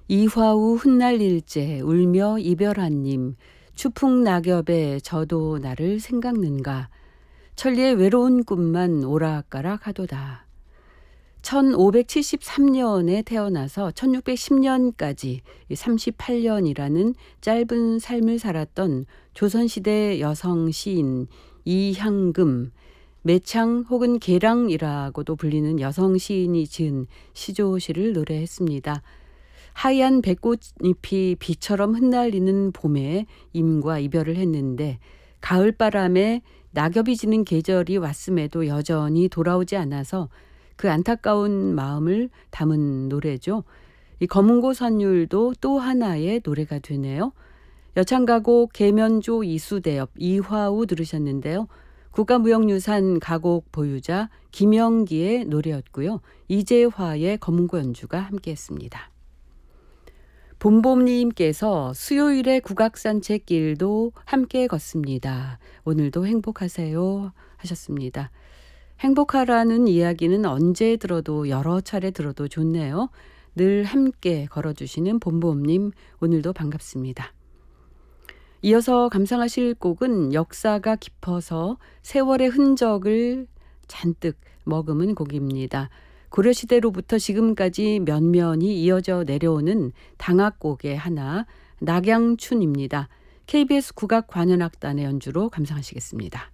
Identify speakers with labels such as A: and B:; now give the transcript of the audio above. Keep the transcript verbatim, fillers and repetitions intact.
A: 이화우 훗날일제 울며 이별한님 추풍 낙엽에 저도 나를 생각는가 천리의 외로운 꿈만 오락가락 하도다. 천오백칠십삼 년에 태어나서 천육백십 년까지 삼십팔 년이라는 짧은 삶을 살았던 조선시대 여성 시인 이향금, 매창 혹은 계랑이라고도 불리는 여성 시인이 지은 시조시를 노래했습니다. 하얀 백꽃잎이 비처럼 흩날리는 봄에 임과 이별을 했는데 가을바람에 낙엽이 지는 계절이 왔음에도 여전히 돌아오지 않아서 그 안타까운 마음을 담은 노래죠. 이 검은고 선율도 또 하나의 노래가 되네요. 여창가곡 계면조 이수대엽 이화우 들으셨는데요. 국가무형유산 가곡 보유자 김영기의 노래였고요. 이재화의 검은고 연주가 함께했습니다. 봄봄님께서 수요일에 국악산책길도 함께 걷습니다. 오늘도 행복하세요 하셨습니다. 행복하라는 이야기는 언제 들어도 여러 차례 들어도 좋네요. 늘 함께 걸어주시는 봄봄님 오늘도 반갑습니다. 이어서 감상하실 곡은 역사가 깊어서 세월의 흔적을 잔뜩 머금은 곡입니다. 고려시대로부터 지금까지 면면이 이어져 내려오는 당악곡의 하나 낙양춘입니다. 케이비에스 국악관현악단의 연주로 감상하시겠습니다.